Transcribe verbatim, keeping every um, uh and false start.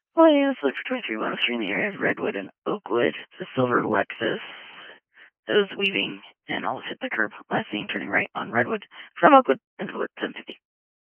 Well, yeah, this looks for twenty-three one oh three in the area of Redwood and Oakwood. It's a silver Lexus. It was weaving and almost hit the curb. Last seen turning right on Redwood from Oakwood into ten fifty.